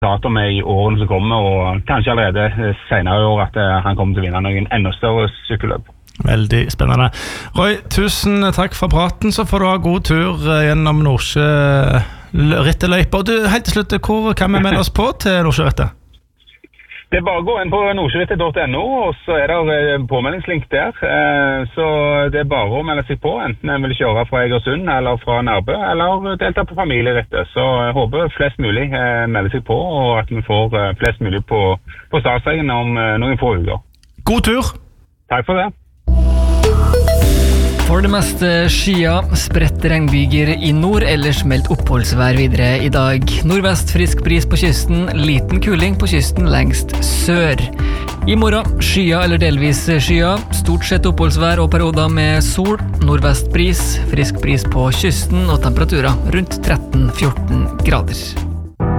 resultater med I årene som kommer, og kanskje allerede senere I år at han kommer til å vinne noen enda større sykkelløp. Veldig spennende. Roy, tusen takk for praten, så får du ha god tur gjennom Nordsjø ritteløyper. Du, helt til slutt, hvor kan vi melde oss på til Nordsjørittet? Det bare å gå inn på nordsjørittet.no, og så det påmeldingslink der. Så det bare å melde seg på, enten jeg vil kjøre fra Egersund eller fra Nærbø, eller delta på familierittet. Så jeg håper flest mulig melder seg på, og at vi får flest mulig på startstreken om noen få uker. God tur! Takk for det! For det meste skyer, spredt regnbyger I nord, ellers meldt oppholdsvær videre I dag. Nordvest frisk bris på kysten, liten kuling på kysten lengst sør. I morgen skyer eller delvis skyer, stort sett oppholdsvær og perioder med sol, nordvest bris, frisk bris på kysten og temperaturer rundt 13-14 grader.